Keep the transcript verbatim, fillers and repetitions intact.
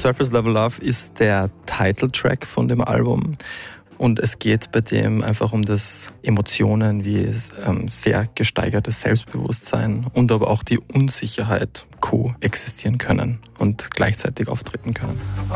Surface Level Love ist der Titeltrack von dem Album. Und es geht bei dem einfach um das Emotionen wie ähm, sehr gesteigertes Selbstbewusstsein und aber auch die Unsicherheit koexistieren können und gleichzeitig auftreten können.